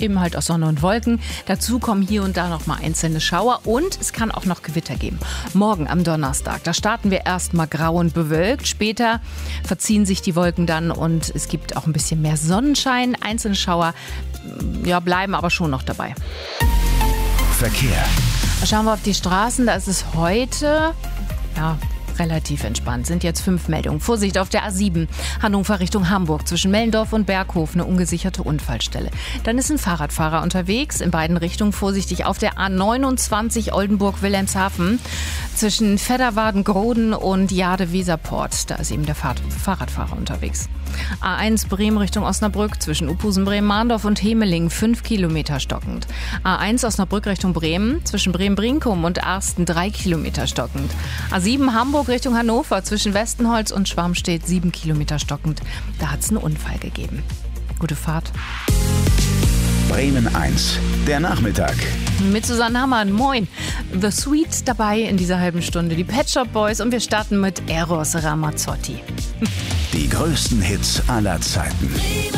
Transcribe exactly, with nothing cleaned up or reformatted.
eben halt aus Sonne und Wolken. Dazu kommen hier und da noch mal einzelne Schauer und es kann auch noch Gewitter geben. Morgen am Donnerstag, da starten wir erstmal grau und bewölkt. Später verziehen sich die Wolken dann und es gibt auch ein bisschen mehr Sonnenschein. Einzelne Schauer ja, bleiben aber schon noch dabei. Verkehr. Schauen wir auf die Straßen, da ist es heute ja, relativ entspannt. Sind jetzt fünf Meldungen. Vorsicht auf der A sieben, Hannover Richtung Hamburg. Zwischen Mellendorf und Berghof eine ungesicherte Unfallstelle. Dann ist ein Fahrradfahrer unterwegs. In beiden Richtungen vorsichtig auf der A neunundzwanzig Oldenburg-Wilhelmshaven. Zwischen Fedderwaden-Groden und Jade-Weserport. Da ist eben der Fahr- Fahrradfahrer unterwegs. A eins Bremen Richtung Osnabrück. Zwischen Uphusen, Bremen-Mahndorf und Hemeling fünf Kilometer stockend. A eins Osnabrück Richtung Bremen. Zwischen Bremen-Brinkum und Arsten drei Kilometer stockend. A sieben Hamburg Richtung Hannover. Zwischen Westenholz und Schwarmstedt sieben Kilometer stockend. Da hat es einen Unfall gegeben. Gute Fahrt. Bremen eins, der Nachmittag. Mit Susanne Hammann, moin. The Sweet dabei in dieser halben Stunde. Die Pet Shop Boys und wir starten mit Eros Ramazzotti. Die größten Hits aller Zeiten.